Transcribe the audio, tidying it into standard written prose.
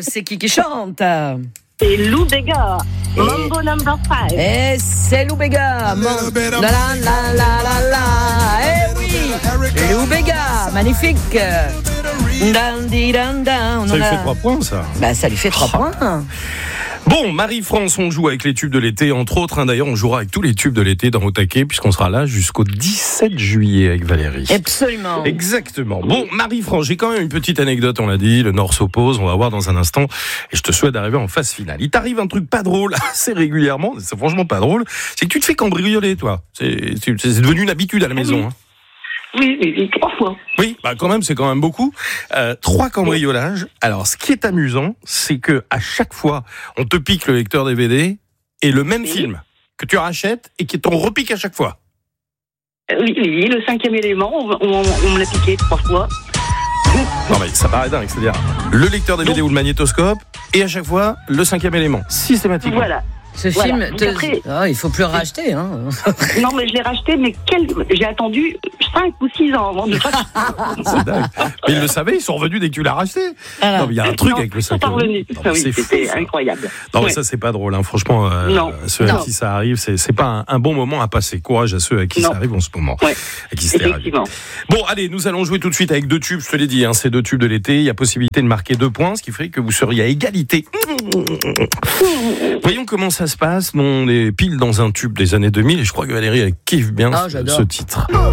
c'est qui chante? C'est Lou Bega, Mambo Number 5. Et c'est Lou Bega. La la la la la la. Eh oui, Lou Bega, magnifique. Dan, di, dan, dan. Ça lui fait 3 points, ça. Bah, ça lui fait 3 points. Bon, Marie-France, on joue avec les tubes de l'été, entre autres. D'ailleurs, on jouera avec tous les tubes de l'été dans Au Taquet, puisqu'on sera là jusqu'au 17 juillet avec Valérie. Absolument. Exactement. Bon, Marie-France, j'ai quand même une petite anecdote, on l'a dit. Le Nord s'oppose, on va voir dans un instant. Et je te souhaite d'arriver en phase finale. Il t'arrive un truc pas drôle assez régulièrement, c'est franchement pas drôle. C'est que tu te fais cambrioler, toi. C'est devenu une habitude à la maison. Hein. Oui, 3 fois. Oui, bah quand même, c'est quand même beaucoup. 3 cambriolages. Alors, ce qui est amusant, c'est que à chaque fois, on te pique le lecteur DVD et le même film que tu rachètes et qui t'en repique à chaque fois. Oui, le 5e élément, on me l'a piqué 3 fois. Non mais ça paraît dingue, c'est-à-dire le lecteur DVD ou le magnétoscope et à chaque fois le 5e élément, systématiquement. Voilà. Ce Voilà. film, Après, il faut plus le racheter. Hein. non, mais je l'ai racheté, mais j'ai attendu 5 ou 6 ans avant de le racheter. C'est dingue. Mais ils le savaient, ils sont revenus dès que tu l'as racheté. Voilà. Non, mais il y a un truc avec le 5e. Ils sont revenus. Oui, c'était incroyable. Non, mais ça, c'est pas drôle, hein. Franchement, ceux à qui ça arrive, c'est pas un bon moment à passer. Courage à ceux à qui ça arrive en ce moment. Ouais. À qui c'est arrivé. Bon, allez, nous allons jouer tout de suite avec 2 tubes, je te l'ai dit, hein, c'est 2 tubes de l'été. Il y a possibilité de marquer 2 points, ce qui ferait que vous seriez à égalité. Voyons comment ça se passe. On est pile dans un tube des années 2000 et je crois que Valérie, elle kiffe bien ce titre.